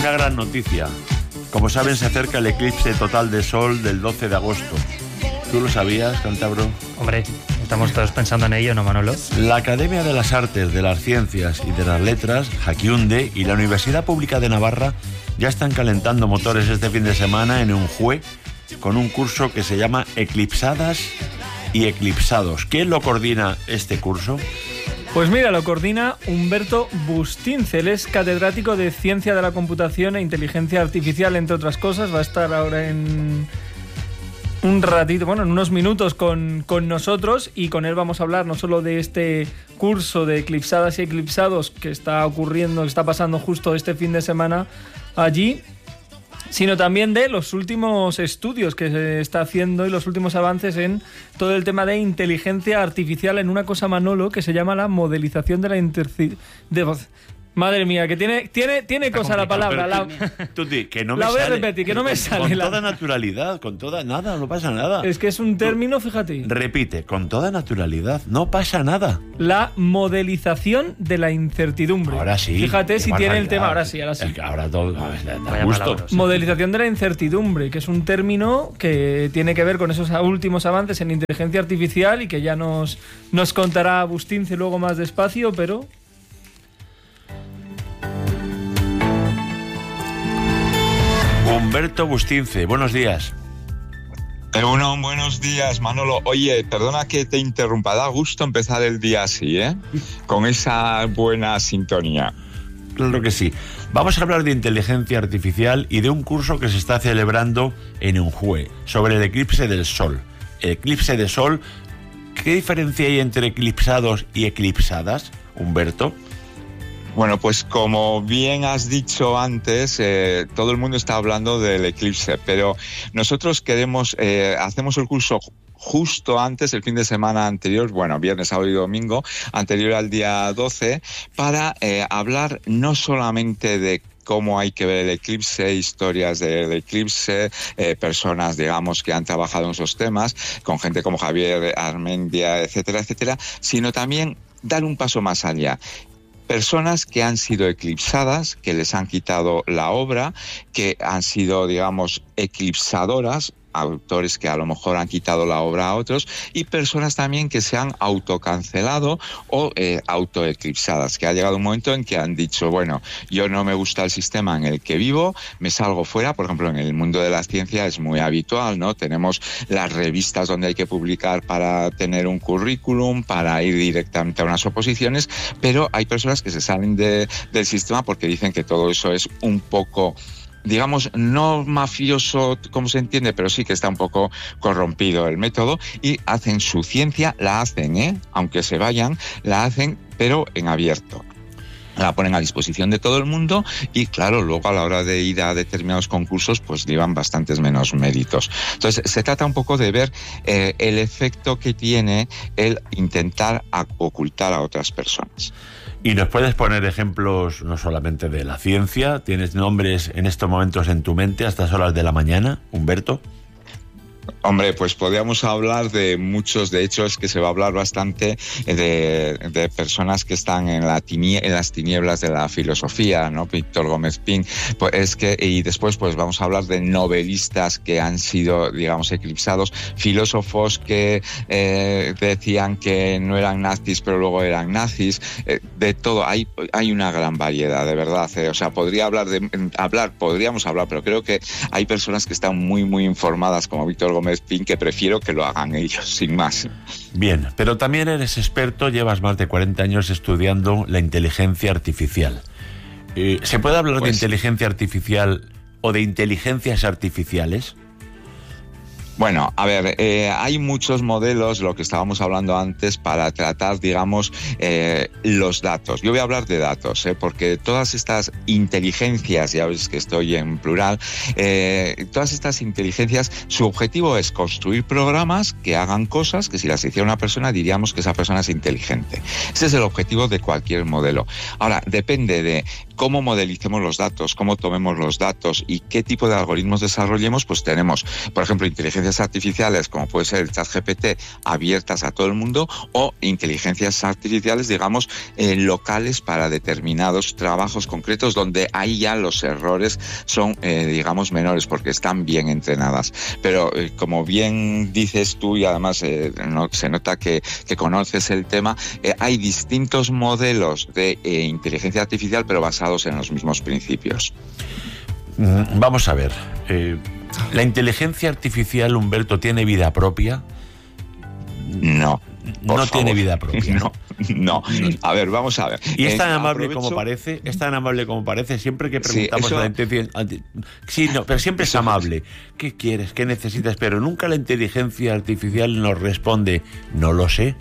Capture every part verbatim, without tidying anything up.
una gran noticia. Como saben, se acerca el eclipse total de sol del doce de agosto. ¿Tú lo sabías, Cántabro? Hombre, estamos todos pensando en ello, ¿no, Manolo? La Academia de las Artes, de las Ciencias y de las Letras, Jaquiunde, y la Universidad Pública de Navarra ya están calentando motores este fin de semana en Unjue con un curso que se llama Eclipsadas y Eclipsados. ¿Quién lo coordina este curso? Pues mira, lo coordina Humberto Bustince. Él es catedrático de Ciencia de la Computación e Inteligencia Artificial, entre otras cosas. Va a estar ahora en un ratito, bueno, en unos minutos con, con nosotros, y con él vamos a hablar no solo de este curso de Eclipsadas y Eclipsados que está ocurriendo, que está pasando justo este fin de semana allí, sino también de los últimos estudios que se está haciendo y los últimos avances en todo el tema de inteligencia artificial en una cosa, Manolo, que se llama la modelización de la interci... de... Madre mía, que tiene tiene tiene cosa la palabra. La, Tuti, que no me la voy sale, a repetir, que no me sale. Con la... toda naturalidad, con toda... Nada, no pasa nada. Es que es un término, fíjate. Repite, con toda naturalidad, no pasa nada. La modelización de la incertidumbre. Ahora sí. Fíjate si tiene el tema, ahora sí, ahora sí. Es que ahora todo... Vaya gusto. palabras. Modelización de la incertidumbre, que es un término que tiene que ver con esos últimos avances en inteligencia artificial y que ya nos, nos contará Bustince luego más despacio, pero... Humberto Bustince, buenos días. Eh, bueno, buenos días, Manolo. Oye, perdona que te interrumpa, da gusto empezar el día así, ¿eh? Con esa buena sintonía. Claro que sí. Vamos a hablar de inteligencia artificial y de un curso que se está celebrando en Unjue sobre el eclipse del sol. El eclipse de sol, ¿qué diferencia hay entre eclipsados y eclipsadas, Humberto? Bueno, pues como bien has dicho antes, eh, todo el mundo está hablando del eclipse, pero nosotros queremos, eh, hacemos el curso justo antes, el fin de semana anterior, bueno, viernes, sábado y domingo, anterior al día doce, para eh, hablar no solamente de cómo hay que ver el eclipse, historias del eclipse, eh, personas, digamos, que han trabajado en esos temas, con gente como Javier Armendia, etcétera, etcétera, sino también dar un paso más allá. Personas que han sido eclipsadas, que les han quitado la obra, que han sido, digamos, eclipsadoras, autores que a lo mejor han quitado la obra a otros, y personas también que se han autocancelado o eh, autoeclipsadas, que ha llegado un momento en que han dicho, bueno, yo no me gusta el sistema en el que vivo, me salgo fuera. Por ejemplo, en el mundo de la ciencia es muy habitual, ¿no? Tenemos las revistas donde hay que publicar para tener un currículum, para ir directamente a unas oposiciones, pero hay personas que se salen de, del sistema porque dicen que todo eso es un poco, digamos, no mafioso como se entiende, pero sí que está un poco corrompido el método, y hacen su ciencia, la hacen, ¿eh? Aunque se vayan, la hacen, pero en abierto. La ponen a disposición de todo el mundo y, claro, luego a la hora de ir a determinados concursos, pues llevan bastantes menos méritos. Entonces, se trata un poco de ver eh, el efecto que tiene el intentar ocultar a otras personas. ¿Y nos puedes poner ejemplos no solamente de la ciencia? ¿Tienes nombres en estos momentos en tu mente a estas horas de la mañana, Humberto? Hombre, pues podríamos hablar de muchos, de hecho es que se va a hablar bastante de, de personas que están en, la tinie, en las tinieblas de la filosofía, ¿no? Víctor Gómez Pin, pues es que, y después pues vamos a hablar de novelistas que han sido, digamos, eclipsados, filósofos que eh, decían que no eran nazis pero luego eran nazis, eh, de todo, hay, hay una gran variedad, de verdad, eh, o sea, podría hablar de, hablar, podríamos hablar, pero creo que hay personas que están muy, muy informadas, como Víctor Gómez Pin, que prefiero que lo hagan ellos, sin más. Bien, pero también eres experto, llevas más de cuarenta años estudiando la inteligencia artificial. Eh, ¿Se puede hablar pues, de inteligencia artificial o de inteligencias artificiales? Bueno, a ver, eh, hay muchos modelos, lo que estábamos hablando antes, para tratar, digamos, eh, los datos. Yo voy a hablar de datos, eh, porque todas estas inteligencias, ya ves que estoy en plural, eh, todas estas inteligencias, su objetivo es construir programas que hagan cosas que si las hiciera una persona diríamos que esa persona es inteligente. Ese es el objetivo de cualquier modelo. Ahora, depende de cómo modelicemos los datos, cómo tomemos los datos y qué tipo de algoritmos desarrollemos, pues tenemos, por ejemplo, inteligencias inteligencias artificiales, como puede ser el ChatGPT, abiertas a todo el mundo, o inteligencias artificiales, digamos, eh, locales para determinados trabajos concretos, donde ahí ya los errores son, eh, digamos, menores, porque están bien entrenadas. Pero, eh, como bien dices tú, y además eh, no, se nota que, que conoces el tema, eh, hay distintos modelos de eh, inteligencia artificial, pero basados en los mismos principios. Vamos a ver, eh, ¿la inteligencia artificial, Humberto, tiene vida propia? No. No favor. tiene vida propia. No, no. A ver, vamos a ver. Y es tan eh, amable aprovecho... como parece, es tan amable como parece, siempre que preguntamos sí, eso... a la inteligencia... Sí, no, pero siempre es amable. ¿Qué quieres? ¿Qué necesitas? Pero nunca la inteligencia artificial nos responde, no lo sé.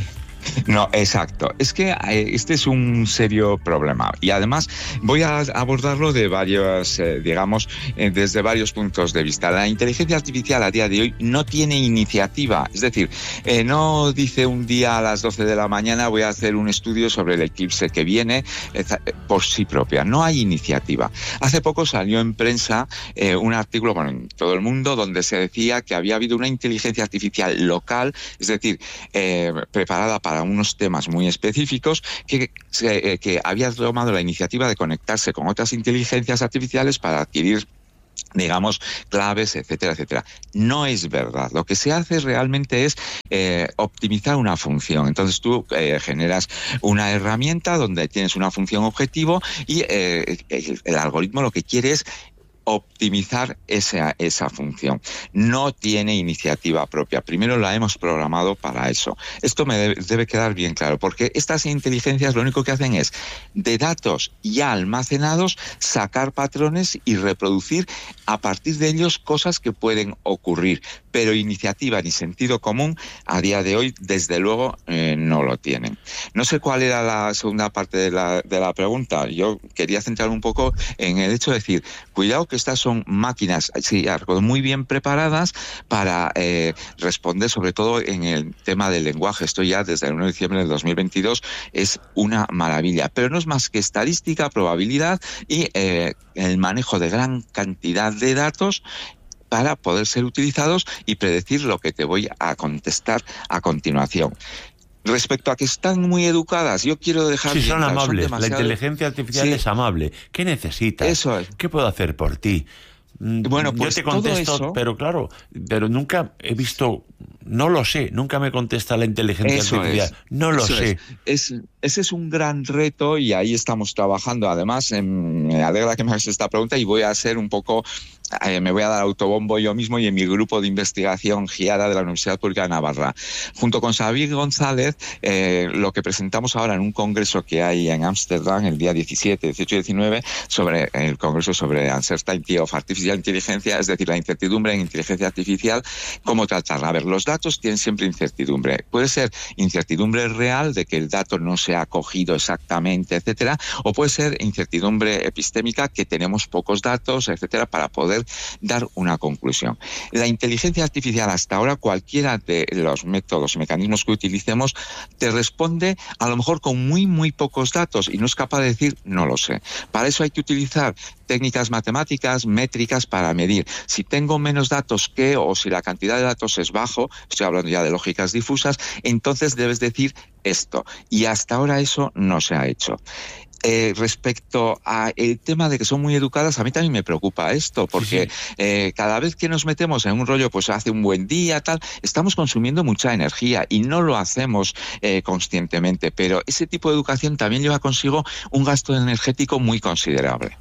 No, exacto. Es que eh, este es un serio problema y además voy a abordarlo de varios, eh, digamos, eh, desde varios puntos de vista. La inteligencia artificial a día de hoy no tiene iniciativa, es decir, eh, no dice un día a las doce de la mañana voy a hacer un estudio sobre el eclipse que viene eh, por sí propia. No hay iniciativa. Hace poco salió en prensa eh, un artículo, bueno, en todo el mundo, donde se decía que había habido una inteligencia artificial local, es decir, eh, preparada para para unos temas muy específicos que, que, que había tomado la iniciativa de conectarse con otras inteligencias artificiales para adquirir, digamos, claves, etcétera, etcétera. No es verdad. Lo que se hace realmente es eh, optimizar una función. Entonces tú eh, generas una herramienta donde tienes una función objetivo y eh, el, el algoritmo lo que quiere es optimizar esa, esa función. No tiene iniciativa propia. Primero la hemos programado para eso. Esto me debe, debe quedar bien claro, porque estas inteligencias lo único que hacen es, de datos ya almacenados, sacar patrones y reproducir a partir de ellos cosas que pueden ocurrir. Pero iniciativa ni sentido común, a día de hoy, desde luego, eh, no lo tienen. No sé cuál era la segunda parte de la, de la pregunta. Yo quería centrarme un poco en el hecho de decir, cuidado que estas son máquinas, sí, muy bien preparadas para eh, responder, sobre todo en el tema del lenguaje. Esto ya desde el uno de diciembre del dos mil veintidós es una maravilla. Pero no es más que estadística, probabilidad y eh, el manejo de gran cantidad de datos para poder ser utilizados y predecir lo que te voy a contestar a continuación. Respecto a que están muy educadas, yo quiero dejar... Sí, bien son claro, amables. son La demasiado... inteligencia artificial sí. es amable. ¿Qué necesitas? Eso es. ¿Qué puedo hacer por ti? Bueno, pues yo te contesto, todo eso... pero claro, pero nunca he visto... No lo sé, nunca me contesta la inteligencia eso artificial. Es, no lo eso sé. Es. Es, ese es un gran reto y ahí estamos trabajando. Además, eh, me alegra que me hagas esta pregunta y voy a ser un poco... Eh, me voy a dar autobombo yo mismo y en mi grupo de investigación GIADA de la Universidad Pública de Navarra. Junto con Xavier González, eh, lo que presentamos ahora en un congreso que hay en Ámsterdam el día diecisiete, dieciocho y diecinueve, sobre el congreso sobre Uncertainty of Artificial Intelligence, es decir, la incertidumbre en inteligencia artificial, cómo tratarla. A ver, los datos tienen siempre incertidumbre. Puede ser incertidumbre real de que el dato no se ha cogido exactamente, etcétera, o puede ser incertidumbre epistémica que tenemos pocos datos, etcétera, para poder dar una conclusión. La inteligencia artificial hasta ahora, cualquiera de los métodos y mecanismos que utilicemos, te responde a lo mejor con muy, muy pocos datos y no es capaz de decir no lo sé. Para eso hay que utilizar técnicas matemáticas, métricas para medir. Si tengo menos datos que, o si la cantidad de datos es bajo, estoy hablando ya de lógicas difusas, entonces debes decir esto. Y hasta ahora eso no se ha hecho. Eh, respecto a el tema de que son muy educadas, a mí también me preocupa esto, porque sí, sí. Eh, cada vez que nos metemos en un rollo, pues hace un buen día, tal, estamos consumiendo mucha energía y no lo hacemos eh, conscientemente, pero ese tipo de educación también lleva consigo un gasto energético muy considerable.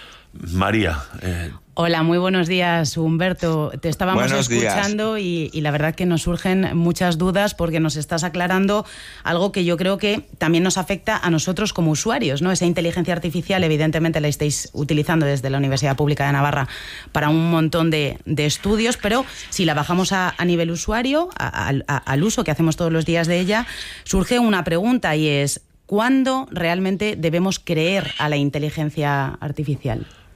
María. Eh... Hola, muy buenos días, Humberto. Te estábamos buenos escuchando y, y la verdad que nos surgen muchas dudas porque nos estás aclarando algo que yo creo que también nos afecta a nosotros como usuarios, ¿no? Esa inteligencia artificial, evidentemente la estáis utilizando desde la Universidad Pública de Navarra para un montón de, de estudios, pero si la bajamos a, a nivel usuario, a, a, al uso que hacemos todos los días de ella, surge una pregunta y es: ¿cuándo realmente debemos creer a la inteligencia artificial?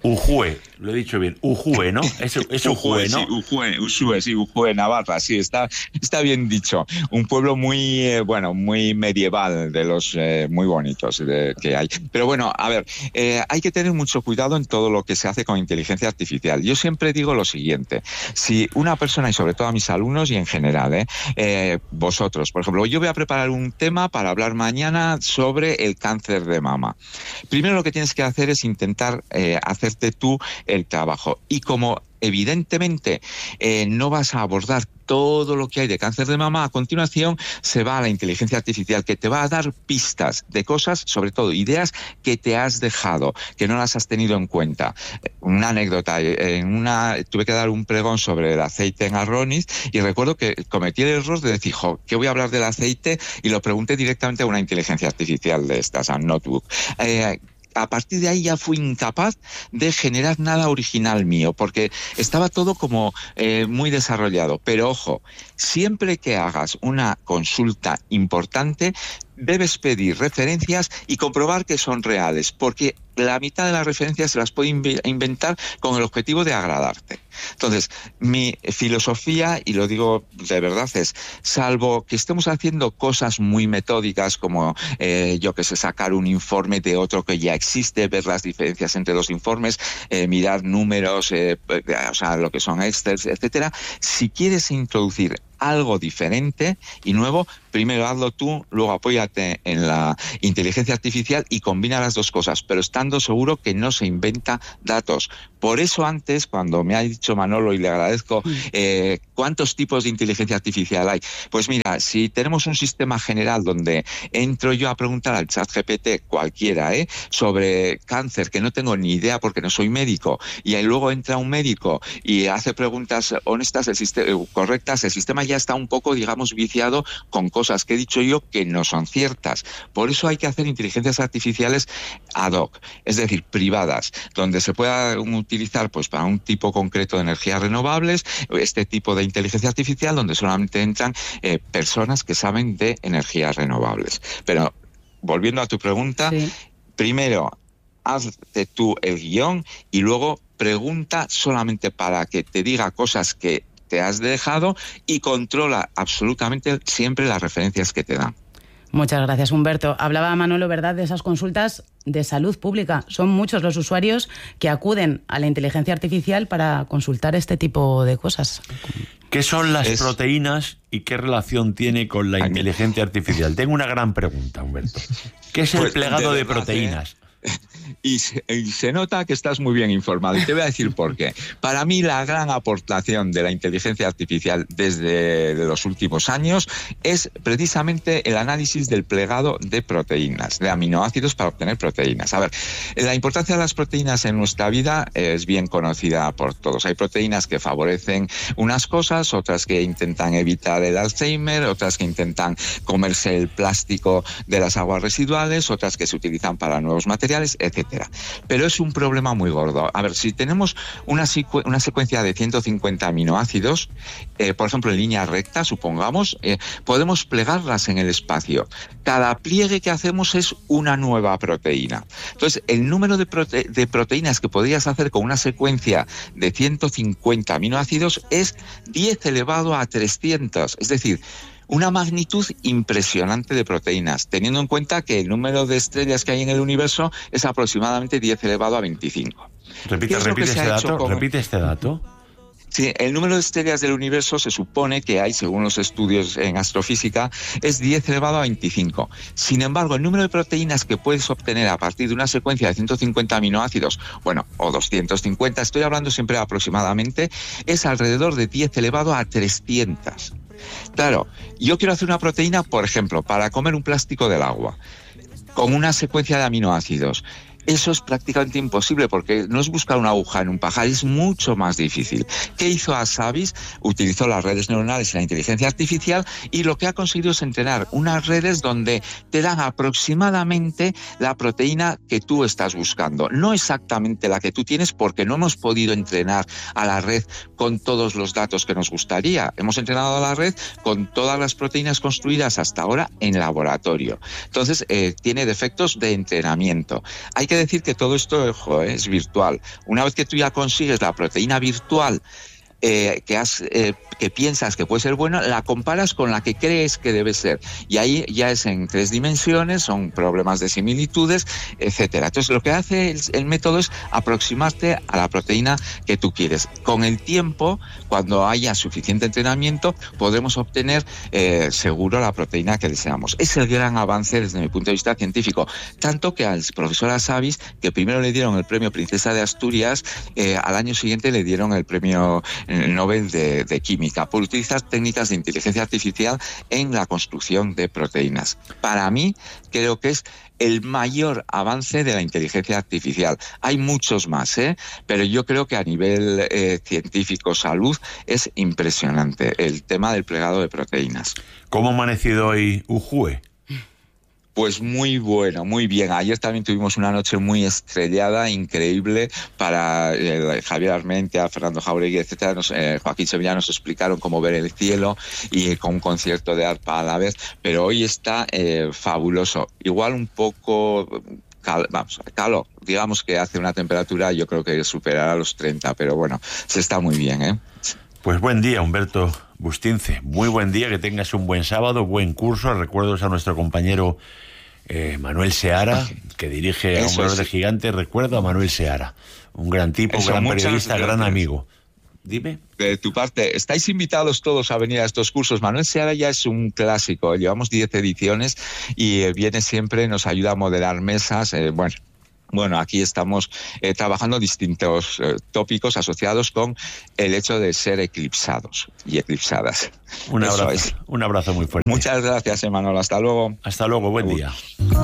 Ujue, lo he dicho bien, Ujue, ¿no? Es, es Ujue, ¿no? Sí, Ujue, Ujue, sí, Ujue, Navarra, sí, está, está bien dicho. Un pueblo muy, eh, bueno, muy medieval, de los eh, muy bonitos de, que hay. Pero bueno, a ver, eh, hay que tener mucho cuidado en todo lo que se hace con inteligencia artificial. Yo siempre digo lo siguiente, si una persona, y sobre todo a mis alumnos y en general, eh, eh, vosotros, por ejemplo, yo voy a preparar un tema para hablar mañana sobre el cáncer de mama. Primero lo que tienes que hacer es intentar eh, hacer tú el trabajo. Y como evidentemente eh, no vas a abordar todo lo que hay de cáncer de mama, a continuación se va a la inteligencia artificial, que te va a dar pistas de cosas, sobre todo ideas que te has dejado, que no las has tenido en cuenta. Una anécdota, en una tuve que dar un pregón sobre el aceite en Arronis y recuerdo que cometí el error de decir, jo, ¿qué voy a hablar del aceite? Y lo pregunté directamente a una inteligencia artificial de estas, a Notebook. Eh, A partir de ahí ya fui incapaz de generar nada original mío, porque estaba todo como eh, muy desarrollado. Pero ojo, siempre que hagas una consulta importante, debes pedir referencias y comprobar que son reales, porque la mitad de las referencias se las puede inventar con el objetivo de agradarte. Entonces, mi filosofía, y lo digo de verdad, es, salvo que estemos haciendo cosas muy metódicas como, eh, yo que sé, sacar un informe de otro que ya existe, ver las diferencias entre los informes, eh, mirar números, eh, o sea, lo que son Excel, etcétera. Si quieres introducir algo diferente y nuevo, primero hazlo tú, luego apóyate en la inteligencia artificial y combina las dos cosas, pero estando seguro que no se inventa datos. Por eso antes, cuando me ha dicho Manolo, y le agradezco, eh, ¿cuántos tipos de inteligencia artificial hay? Pues mira, si tenemos un sistema general donde entro yo a preguntar al chat G P T, cualquiera, ¿eh? sobre cáncer, que no tengo ni idea porque no soy médico, y ahí luego entra un médico y hace preguntas honestas, el sistema, correctas, el sistema ya está un poco, digamos, viciado con cosas que he dicho yo que no son ciertas. Por eso hay que hacer inteligencias artificiales ad hoc, es decir, privadas, donde se pueda utilizar pues para un tipo concreto de energías renovables, este tipo de inteligencia artificial donde solamente entran eh, personas que saben de energías renovables. Pero volviendo a tu pregunta, sí. Primero hazte tú el guión y luego pregunta solamente para que te diga cosas que te has dejado y controla absolutamente siempre las referencias que te dan. Muchas gracias, Humberto. Hablaba Manolo, ¿verdad?, de esas consultas de salud pública. Son muchos los usuarios que acuden a la inteligencia artificial para consultar este tipo de cosas. ¿Qué son las es... proteínas y qué relación tiene con la inteligencia artificial? Tengo una gran pregunta, Humberto. ¿Qué es el pues, plegado de, de proteínas? Y se, y se nota que estás muy bien informado. Y te voy a decir por qué. Para mí, la gran aportación de la inteligencia artificial desde los últimos años es precisamente el análisis del plegado de proteínas, de aminoácidos para obtener proteínas. A ver, la importancia de las proteínas en nuestra vida es bien conocida por todos. Hay proteínas que favorecen unas cosas, otras que intentan evitar el Alzheimer, otras que intentan comerse el plástico de las aguas residuales, otras que se utilizan para nuevos materiales, etcétera. Pero es un problema muy gordo. A ver, si tenemos una, secu- una secuencia de ciento cincuenta aminoácidos, eh, por ejemplo, en línea recta, supongamos, eh, podemos plegarlas en el espacio. Cada pliegue que hacemos es una nueva proteína. Entonces, el número de, prote- de proteínas que podrías hacer con una secuencia de ciento cincuenta aminoácidos es diez elevado a trescientos. Es decir, una magnitud impresionante de proteínas, teniendo en cuenta que el número de estrellas que hay en el universo es aproximadamente diez elevado a veinticinco. Repite, repite este dato, con... repite este dato. Sí, el número de estrellas del universo se supone que hay, según los estudios en astrofísica, es diez elevado a veinticinco. Sin embargo, el número de proteínas que puedes obtener a partir de una secuencia de ciento cincuenta aminoácidos, bueno, o doscientos cincuenta, estoy hablando siempre aproximadamente, es alrededor de diez elevado a trescientos. Claro, yo quiero hacer una proteína, por ejemplo, para comer un plástico del agua, con una secuencia de aminoácidos. Eso es prácticamente imposible porque no es buscar una aguja en un pajar, es mucho más difícil. ¿Qué hizo Assavis? Utilizó las redes neuronales y la inteligencia artificial y lo que ha conseguido es entrenar unas redes donde te dan aproximadamente la proteína que tú estás buscando. No exactamente la que tú tienes porque no hemos podido entrenar a la red con todos los datos que nos gustaría. Hemos entrenado a la red con todas las proteínas construidas hasta ahora en laboratorio. Entonces, eh, tiene defectos de entrenamiento. Hay que que decir que todo esto, ojo, es virtual. Una vez que tú ya consigues la proteína virtual Eh, que, has, eh, que piensas que puede ser buena, la comparas con la que crees que debe ser. Y ahí ya es en tres dimensiones, son problemas de similitudes, etcétera. Entonces, lo que hace el, el método es aproximarte a la proteína que tú quieres. Con el tiempo, cuando haya suficiente entrenamiento, podremos obtener eh, seguro la proteína que deseamos. Es el gran avance desde mi punto de vista científico. Tanto que al profesor Asavis, que primero le dieron el premio Princesa de Asturias, eh, al año siguiente le dieron el premio el Nobel de, de Química, por utilizar técnicas de inteligencia artificial en la construcción de proteínas. Para mí, creo que es el mayor avance de la inteligencia artificial. Hay muchos más, ¿eh? Pero yo creo que a nivel eh, científico, salud, es impresionante el tema del plegado de proteínas. ¿Cómo ha amanecido hoy Ujue? Pues muy bueno, muy bien. Ayer también tuvimos una noche muy estrellada, increíble, para eh, Javier Armentia, Fernando Jauregui, etcétera. Nos, eh, Joaquín Sevilla nos explicaron cómo ver el cielo y eh, con un concierto de arpa a la vez. Pero hoy está eh, fabuloso. Igual un poco... Cal, vamos, calor. Digamos que hace una temperatura, yo creo que superará los treinta, pero bueno, se está muy bien, ¿eh? Pues buen día, Humberto Bustince. Muy buen día, que tengas un buen sábado, buen curso. Recuerdos a nuestro compañero eh, Manuel Seara, que dirige a Hombres de Gigante. Recuerdo a Manuel Seara, un gran tipo, un gran periodista, gran amigo. Dime. De tu parte, estáis invitados todos a venir a estos cursos. Manuel Seara ya es un clásico, llevamos diez ediciones y eh, viene siempre, nos ayuda a moderar mesas, eh, bueno... Bueno, aquí estamos eh, trabajando distintos eh, tópicos asociados con el hecho de ser eclipsados y eclipsadas. Un abrazo, un abrazo muy fuerte. Muchas gracias, Emanuel. Hasta luego. Hasta luego, buen día.